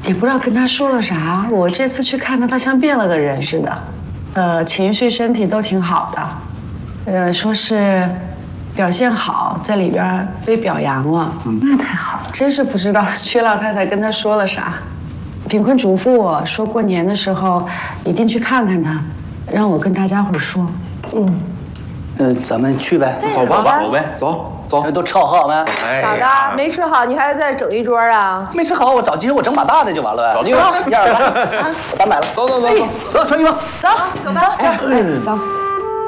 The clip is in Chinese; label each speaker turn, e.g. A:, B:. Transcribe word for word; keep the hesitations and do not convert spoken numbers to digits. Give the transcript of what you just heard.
A: 也不知道跟他说了啥。我这次去看他，他像变了个人似的，呃，情绪、身体都挺好的，呃，说是表现好，在里边被表扬了。嗯，那太好了。真是不知道薛老太太跟他说了啥。炳坤嘱咐我说，过年的时候一定去看看他，让我跟大家伙说。嗯，
B: 呃，咱们去呗，
C: 走吧，
D: 走呗，走走。
B: 都吃好好没？
D: 哎，
C: 咋的？没吃好，你还要再整一桌啊？
B: 没吃好，我找机会我整把大的就完了呗。
D: 找地方，
B: 一二三，单买了。
D: 走走走走，
B: 走，穿衣服，
C: 走，走吧。
A: 哎，走。